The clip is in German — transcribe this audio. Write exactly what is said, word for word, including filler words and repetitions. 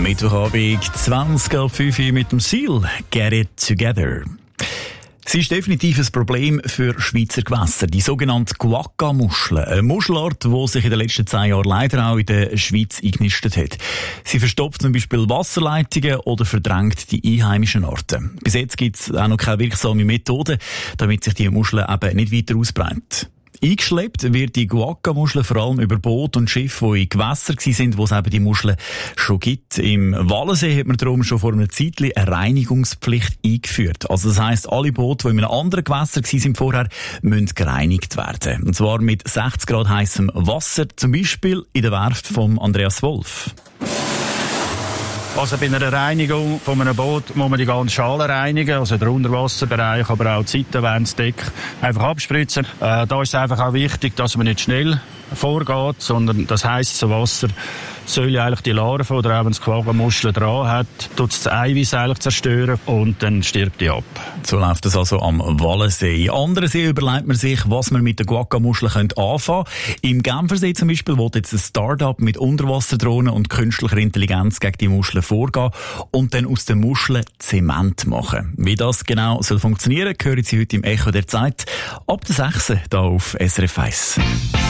Mittwochabend, zwanzig ab fünf Uhr mit dem Seal. Get it together. Sie ist definitiv ein Problem für Schweizer Gewässer, die sogenannte Guacca-Muschel. Eine Muschelart, die sich in den letzten zehn Jahren leider auch in der Schweiz eingenistet hat. Sie verstopft zum Beispiel Wasserleitungen oder verdrängt die einheimischen Arten. Bis jetzt gibt es auch noch keine wirksame Methode, damit sich die Muschel eben nicht weiter ausbreitet. Eingeschleppt wird die Guacca-Muschel vor allem über Boote und Schiffe, die in Gewässern waren, wo es eben die Muscheln schon gibt. Im Wallensee hat man darum schon vor einer Zeit eine Reinigungspflicht eingeführt. Also das heisst, alle Boote, die in einem anderen Gewässer waren vorher, müssen gereinigt werden. Und zwar mit sechzig Grad heissem Wasser, zum Beispiel in der Werft von Andreas Wolf. Also bei einer Reinigung von einem Boot muss man die ganze Schale reinigen, also den Unterwasserbereich, aber auch die Seitenwände, das Deck einfach abspritzen. Äh, da ist es einfach auch wichtig, dass man nicht schnell vorgeht, sondern das heisse Wasser soll ja eigentlich die Larve oder auch wenn es Quagga-Muschel dran hat, tut es das Eiweiß eigentlich zerstören und dann stirbt die ab. So läuft das also am Wallensee. In anderen See überlegt man sich, was man mit der Guacca-Muschel anfangen könnte. Im Genfersee zum Beispiel will jetzt ein Start-up mit Unterwasserdrohnen und künstlicher Intelligenz gegen die Muscheln vorgehen und dann aus den Muscheln Zement machen. Wie das genau soll funktionieren, hören Sie heute im Echo der Zeit ab der sechs hier auf S R F eins.